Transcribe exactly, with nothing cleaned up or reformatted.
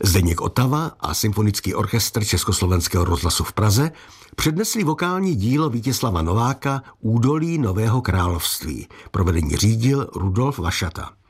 Zdeněk Otava a Symfonický orchestr Československého rozhlasu v Praze přednesli vokální dílo Vítězslava Nováka Údolí Nového království. Provedení řídil Rudolf Vašata.